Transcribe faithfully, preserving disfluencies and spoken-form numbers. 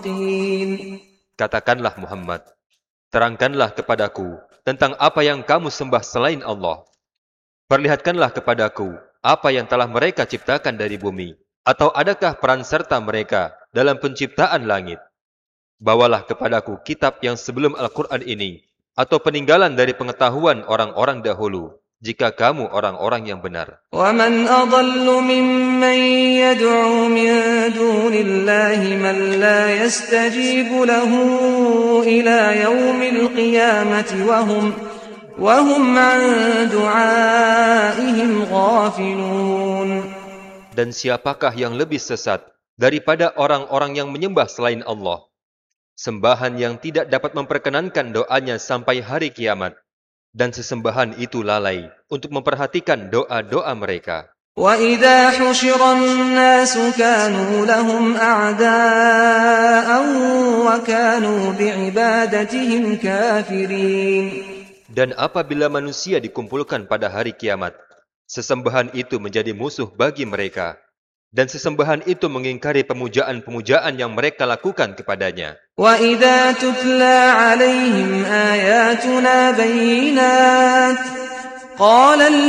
Katakanlah Muhammad, terangkanlah kepadaku tentang apa yang kamu sembah selain Allah. Perlihatkanlah kepadaku apa yang telah mereka ciptakan dari bumi, atau adakah peran serta mereka dalam penciptaan langit. Bawalah kepadaku kitab yang sebelum Al-Quran ini, atau peninggalan dari pengetahuan orang-orang dahulu, jika kamu orang-orang yang benar. وَمَنْ أَضَلُّ مِمَّنْ يَدْعُو مِنْ دُونِ اللَّهِ مَنْ لَا يَسْتَجِيبُ لَهُ إِلَى يَوْمِ الْقِيَامَةِ وَهُمْ وَهُمْ عَنْ دُعَائِهِمْ غَافِلُونَ. Dan siapakah yang lebih sesat daripada orang-orang yang menyembah selain Allah? Sembahan yang tidak dapat memperkenankan doanya sampai hari kiamat, dan sesembahan itu lalai untuk memperhatikan doa-doa mereka. وَإِذَا حُشِرَ النَّاسُ كَانُوا لَهُمْ أَعْدَاءً وَكَانُوا بِعِبَادَتِهِمْ كَافِرِينَ. Dan apabila manusia dikumpulkan pada hari kiamat, sesembahan itu menjadi musuh bagi mereka, dan sesembahan itu mengingkari pemujaan-pemujaan yang mereka lakukan kepadanya. وَإِذَا تُتْلَى عَلَيْهِمْ آيَاتُنَا بَيِّنَاتٍ قَالَ